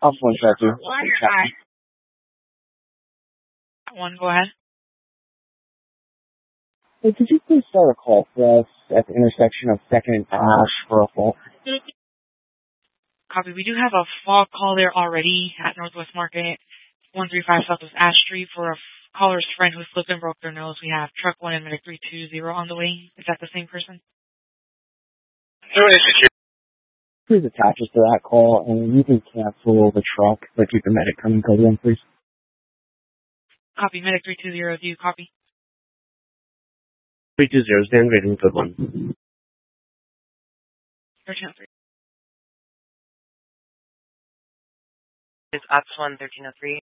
Alpha 1 Charger. One, go ahead. Hey, could you please start a call for us at the intersection of 2nd and Ash for a fault? Copy. We do have a fog call there already at Northwest Market, 135 Southwest Ash Street for a caller's friend who slipped and broke their nose. We have truck 1 and medic 320 on the way. Is that the same person? Please attach us to that call, and you can cancel the truck, but keep the medic coming code in, please. Copy. Medic 320, do you copy? 320, stand waiting, good one. 1303. Is Ops 1 1303.